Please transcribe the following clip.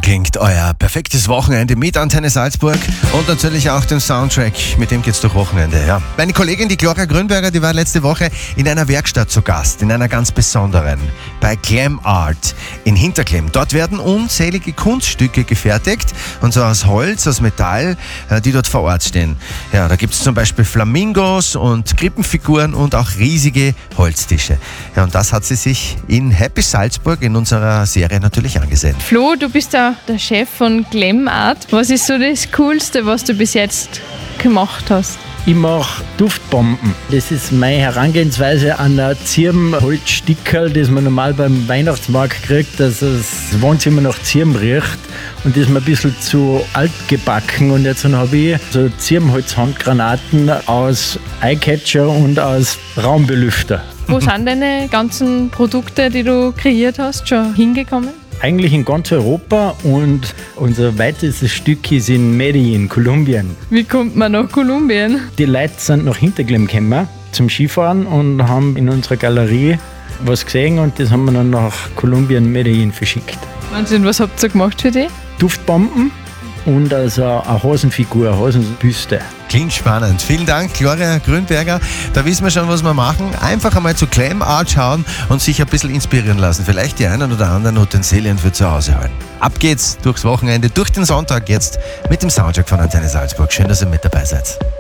klingt euer perfektes Wochenende mit Antenne Salzburg und natürlich auch den Soundtrack, mit dem geht's durch Wochenende. Ja. Meine Kollegin, die Gloria Grünberger, die war letzte Woche in einer Werkstatt zu Gast, in einer ganz besonderen, bei Glam Art in Hinterklemm. Dort werden unzählige Kunststücke gefertigt, und zwar aus Holz, aus Metall, die dort vor Ort stehen. Ja, da gibt's zum Beispiel Flamingos und Krippenfiguren und auch riesige Holztische. Ja, und das hat sie sich in Happy Salzburg in unserer Serie natürlich angesehen. Flo, du bist ja der Chef von Glam Art. Was ist so das Coolste, was du bis jetzt gemacht hast? Ich mache Duftbomben. Das ist meine Herangehensweise an ein Zirbenholzstickerl, das man normal beim Weihnachtsmarkt kriegt, dass das Wohnzimmer nach Zirben riecht. Und das ist mir ein bisschen zu alt gebacken. Und jetzt habe ich so Zirbenholz-Handgranaten aus Eyecatcher und aus Raumbelüfter. Wo sind deine ganzen Produkte, die du kreiert hast, schon hingekommen? Eigentlich in ganz Europa, und unser weitestes Stück ist in Medellin, Kolumbien. Wie kommt man nach Kolumbien? Die Leute sind nach Hinterklemm gekommen zum Skifahren und haben in unserer Galerie was gesehen, und das haben wir dann nach Kolumbien, Medellin verschickt. Wahnsinn, was habt ihr gemacht für die? Duftbomben und also eine Hasenfigur, eine Hasenbüste. Klingt spannend. Vielen Dank, Gloria Grünberger. Da wissen wir schon, was wir machen. Einfach einmal zu Glam Art schauen und sich ein bisschen inspirieren lassen. Vielleicht die einen oder anderen Utensilien für zu Hause holen. Ab geht's durchs Wochenende, durch den Sonntag jetzt mit dem Soundtrack von Antenne Salzburg. Schön, dass ihr mit dabei seid.